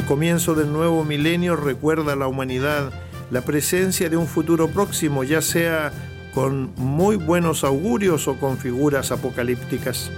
comienzo del nuevo milenio recuerda a la humanidad la presencia de un futuro próximo, ya sea con muy buenos augurios o con figuras apocalípticas.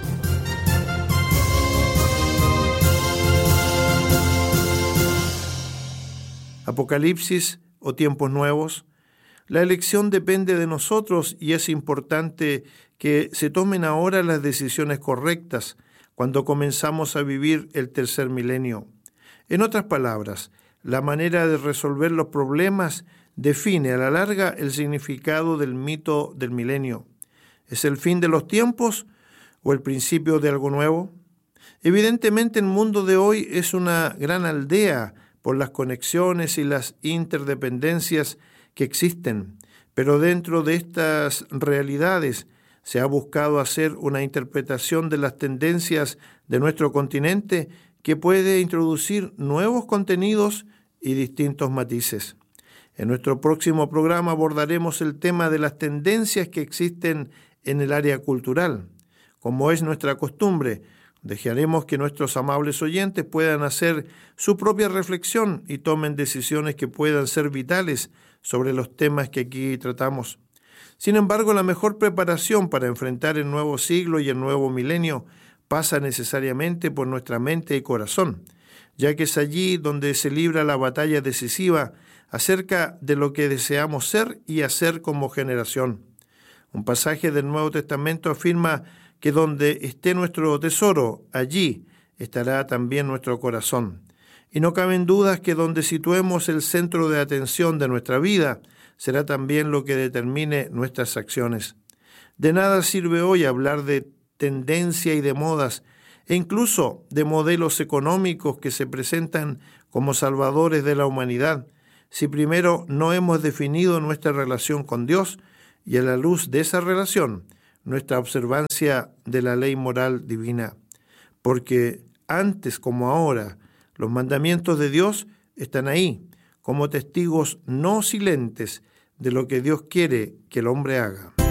Apocalipsis o tiempos nuevos. La elección depende de nosotros y es importante que se tomen ahora las decisiones correctas cuando comenzamos a vivir el tercer milenio. En otras palabras, la manera de resolver los problemas define a la larga el significado del mito del milenio. ¿Es el fin de los tiempos o el principio de algo nuevo? Evidentemente el mundo de hoy es una gran aldea por las conexiones y las interdependencias que existen, pero dentro de estas realidades se ha buscado hacer una interpretación de las tendencias de nuestro continente que puede introducir nuevos contenidos y distintos matices. En nuestro próximo programa abordaremos el tema de las tendencias que existen en el área cultural. Como es nuestra costumbre, dejaremos que nuestros amables oyentes puedan hacer su propia reflexión y tomen decisiones que puedan ser vitales sobre los temas que aquí tratamos. Sin embargo, la mejor preparación para enfrentar el nuevo siglo y el nuevo milenio pasa necesariamente por nuestra mente y corazón, ya que es allí donde se libra la batalla decisiva acerca de lo que deseamos ser y hacer como generación. Un pasaje del Nuevo Testamento afirma que donde esté nuestro tesoro, allí estará también nuestro corazón. Y no caben dudas que donde situemos el centro de atención de nuestra vida, será también lo que determine nuestras acciones. De nada sirve hoy hablar de tendencia y de modas, e incluso de modelos económicos que se presentan como salvadores de la humanidad, si primero no hemos definido nuestra relación con Dios y a la luz de esa relación, nuestra observancia de la ley moral divina. Porque antes como ahora, los mandamientos de Dios están ahí, como testigos no silentes de lo que Dios quiere que el hombre haga.